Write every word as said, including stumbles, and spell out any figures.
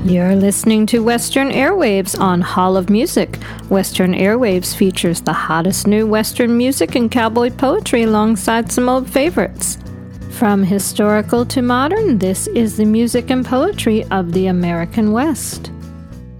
You're listening to Western Airwaves on Hall of Music. Western Airwaves features the hottest new Western music and cowboy poetry alongside some old favorites. From historical to modern, this is the music and poetry of the American West.